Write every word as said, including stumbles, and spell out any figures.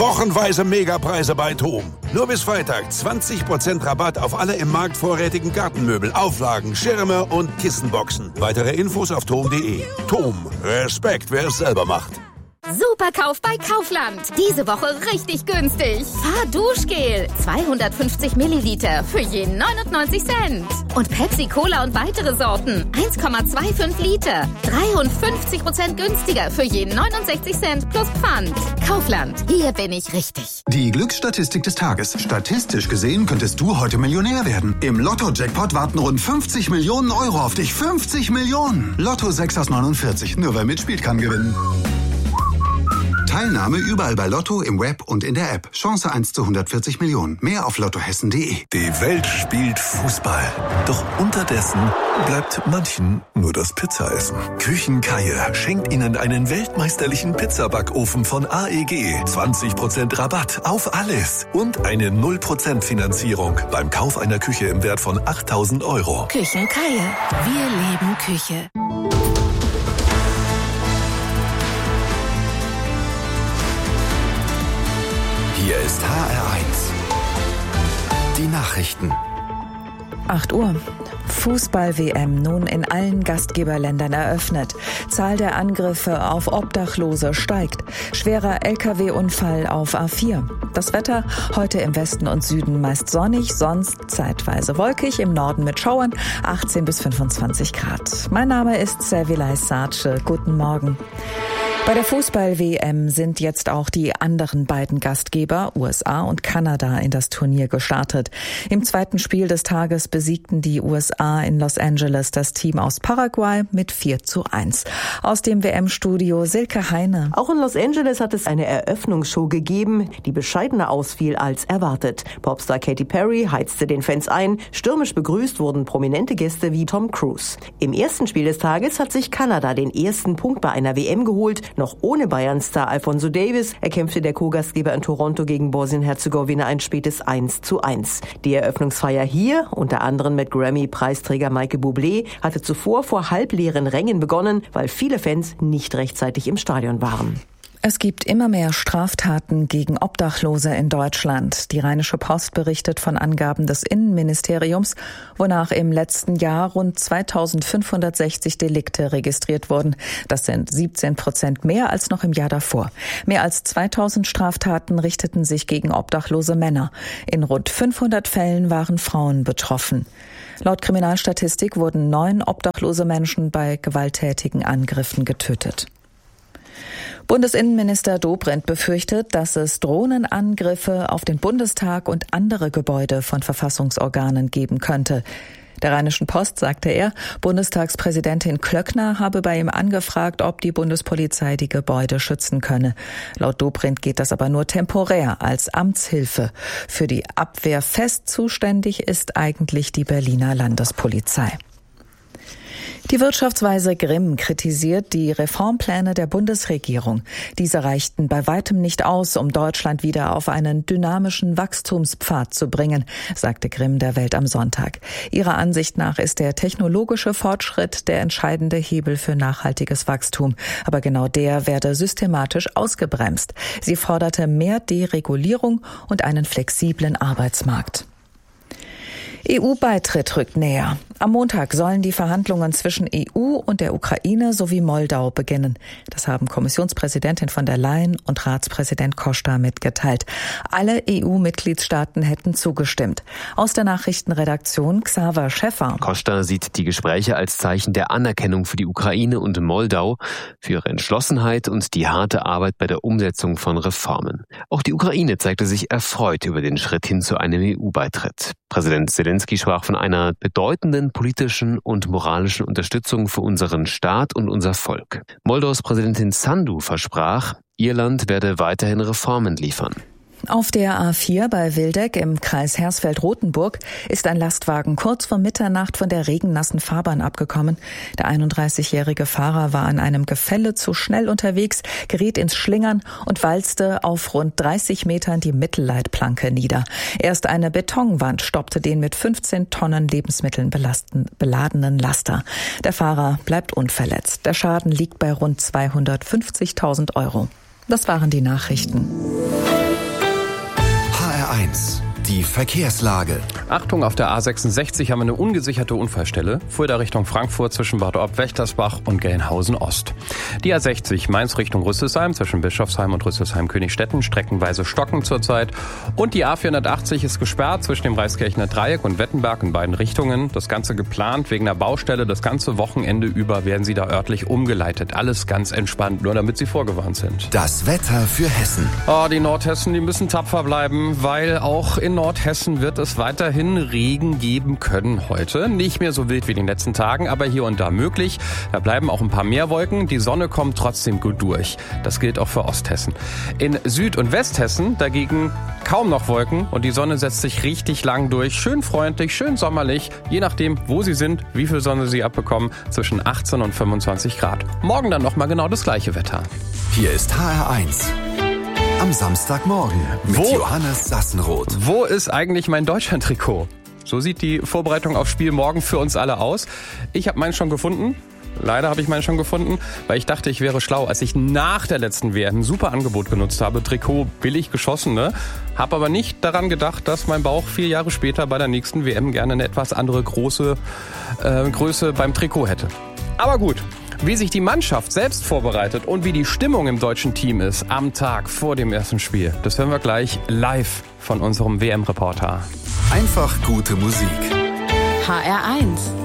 Wochenweise Megapreise bei TOM. Nur bis Freitag zwanzig Prozent Rabatt auf alle im Markt vorrätigen Gartenmöbel, Auflagen, Schirme und Kissenboxen. Weitere Infos auf tom punkt de. TOM. Respekt, wer es selber macht. Superkauf bei Kaufland. Diese Woche richtig günstig. Fahrduschgel. zweihundertfünfzig Milliliter für je neunundneunzig Cent. Und Pepsi Cola und weitere Sorten. eins Komma fünfundzwanzig Liter. dreiundfünfzig Prozent günstiger für je neunundsechzig Cent plus Pfand. Kaufland. Hier bin ich richtig. Die Glücksstatistik des Tages. Statistisch gesehen könntest du heute Millionär werden. Im Lotto-Jackpot warten rund fünfzig Millionen Euro auf dich. fünfzig Millionen! Lotto sechs aus neunundvierzig. Nur wer mitspielt, kann gewinnen. Teilnahme überall bei Lotto, im Web und in der App. Chance eins zu hundertvierzig Millionen. Mehr auf lottohessen punkt de. Die Welt spielt Fußball. Doch unterdessen bleibt manchen nur das Pizzaessen. Küchenkeier schenkt Ihnen einen weltmeisterlichen Pizzabackofen von A E G. zwanzig Prozent Rabatt auf alles. Und eine null Prozent Finanzierung beim Kauf einer Küche im Wert von achttausend Euro. Küchenkeier. Wir leben Küche. Hier ist H R eins. Die Nachrichten. acht Uhr. Fußball-W M nun in allen Gastgeberländern eröffnet. Zahl der Angriffe auf Obdachlose steigt. Schwerer L K W-Unfall auf A vier. Das Wetter heute im Westen und Süden meist sonnig, sonst zeitweise wolkig, im Norden mit Schauern, achtzehn bis fünfundzwanzig Grad. Mein Name ist Servilay Sace. Guten Morgen. Bei der Fußball-W M sind jetzt auch die anderen beiden Gastgeber, U S A und Kanada, in das Turnier gestartet. Im zweiten Spiel des Tages besiegten die U S A in Los Angeles das Team aus Paraguay mit vier zu eins. Aus dem W M-Studio Silke Heine. Auch in Los Angeles hat es eine Eröffnungsshow gegeben, die bescheidener ausfiel als erwartet. Popstar Katy Perry heizte den Fans ein. Stürmisch begrüßt wurden prominente Gäste wie Tom Cruise. Im ersten Spiel des Tages hat sich Kanada den ersten Punkt bei einer W M geholt. Noch ohne Bayern-Star Alphonso Davies erkämpfte der Co-Gastgeber in Toronto gegen Bosnien-Herzegowina ein spätes eins zu eins. Die Eröffnungsfeier hier, unter anderem mit Grammy-Preisträger Michael Bublé, hatte zuvor vor halbleeren Rängen begonnen, weil viele Fans nicht rechtzeitig im Stadion waren. Es gibt immer mehr Straftaten gegen Obdachlose in Deutschland. Die Rheinische Post berichtet von Angaben des Innenministeriums, wonach im letzten Jahr rund zweitausendfünfhundertsechzig Delikte registriert wurden. Das sind siebzehn Prozent mehr als noch im Jahr davor. Mehr als zweitausend Straftaten richteten sich gegen obdachlose Männer. In rund fünfhundert Fällen waren Frauen betroffen. Laut Kriminalstatistik wurden neun obdachlose Menschen bei gewalttätigen Angriffen getötet. Bundesinnenminister Dobrindt befürchtet, dass es Drohnenangriffe auf den Bundestag und andere Gebäude von Verfassungsorganen geben könnte. Der Rheinischen Post sagte er, Bundestagspräsidentin Klöckner habe bei ihm angefragt, ob die Bundespolizei die Gebäude schützen könne. Laut Dobrindt geht das aber nur temporär als Amtshilfe. Für die Abwehr fest zuständig ist eigentlich die Berliner Landespolizei. Die Wirtschaftsweise Grimm kritisiert die Reformpläne der Bundesregierung. Diese reichten bei weitem nicht aus, um Deutschland wieder auf einen dynamischen Wachstumspfad zu bringen, sagte Grimm der Welt am Sonntag. Ihrer Ansicht nach ist der technologische Fortschritt der entscheidende Hebel für nachhaltiges Wachstum. Aber genau der werde systematisch ausgebremst. Sie forderte mehr Deregulierung und einen flexiblen Arbeitsmarkt. E U-Beitritt rückt näher. Am Montag sollen die Verhandlungen zwischen E U und der Ukraine sowie Moldau beginnen. Das haben Kommissionspräsidentin von der Leyen und Ratspräsident Costa mitgeteilt. Alle E U-Mitgliedstaaten hätten zugestimmt. Aus der Nachrichtenredaktion Xaver Schäffer. Costa sieht die Gespräche als Zeichen der Anerkennung für die Ukraine und Moldau, für ihre Entschlossenheit und die harte Arbeit bei der Umsetzung von Reformen. Auch die Ukraine zeigte sich erfreut über den Schritt hin zu einem E U-Beitritt. Präsident Zelensky sprach von einer bedeutenden politischen und moralischen Unterstützung für unseren Staat und unser Volk. Moldaus Präsidentin Sandu versprach, ihr Land werde weiterhin Reformen liefern. Auf der A vier bei Wildeck im Kreis Hersfeld-Rotenburg ist ein Lastwagen kurz vor Mitternacht von der regennassen Fahrbahn abgekommen. Der einunddreißigjährige Fahrer war an einem Gefälle zu schnell unterwegs, geriet ins Schlingern und walzte auf rund dreißig Metern die Mittelleitplanke nieder. Erst eine Betonwand stoppte den mit fünfzehn Tonnen Lebensmitteln belasten, beladenen Laster. Der Fahrer bleibt unverletzt. Der Schaden liegt bei rund zweihundertfünfzigtausend Euro. Das waren die Nachrichten. eins. Die Verkehrslage. Achtung, auf der A sechsundsechzig haben wir eine ungesicherte Unfallstelle. Fulda Richtung Frankfurt zwischen Bad Orb-Wächtersbach und Gelnhausen Ost. Die A sechzig Mainz Richtung Rüsselsheim zwischen Bischofsheim und Rüsselsheim-Königstetten streckenweise stocken zurzeit. Und die A vierhundertachtzig ist gesperrt zwischen dem Reiskirchner Dreieck und Wettenberg in beiden Richtungen. Das Ganze geplant wegen der Baustelle. Das ganze Wochenende über werden sie da örtlich umgeleitet. Alles ganz entspannt, nur damit sie vorgewarnt sind. Das Wetter für Hessen. Oh, die Nordhessen, die müssen tapfer bleiben, weil auch in Nordhessen wird es weiterhin Regen geben können heute. Nicht mehr so wild wie in den letzten Tagen, aber hier und da möglich. Da bleiben auch ein paar mehr Wolken. Die Sonne kommt trotzdem gut durch. Das gilt auch für Osthessen. In Süd- und Westhessen dagegen kaum noch Wolken und die Sonne setzt sich richtig lang durch. Schön freundlich, schön sommerlich. Je nachdem, wo Sie sind, wie viel Sonne Sie abbekommen, zwischen achtzehn und fünfundzwanzig Grad. Morgen dann nochmal genau das gleiche Wetter. Hier ist H R eins. Am Samstagmorgen mit Wo? Johannes Sassenroth. Wo ist eigentlich mein Deutschland-Trikot? So sieht die Vorbereitung aufs Spiel morgen für uns alle aus. Ich habe meinen schon gefunden. Leider habe ich meinen schon gefunden, weil ich dachte, ich wäre schlau, als ich nach der letzten W M ein super Angebot genutzt habe. Trikot billig geschossen, ne? Hab aber nicht daran gedacht, dass mein Bauch vier Jahre später bei der nächsten W M gerne eine etwas andere große äh, Größe beim Trikot hätte. Aber gut. Wie sich die Mannschaft selbst vorbereitet und wie die Stimmung im deutschen Team ist am Tag vor dem ersten Spiel, das hören wir gleich live von unserem W M-Reporter. Einfach gute Musik. H R eins.